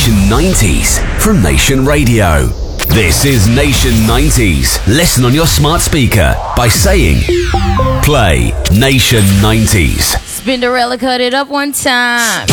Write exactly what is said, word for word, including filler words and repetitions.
Nation nineties from Nation Radio. This is Nation nineties. Listen on your smart speaker by saying, play Nation nineties. Spinderella, cut it up one time.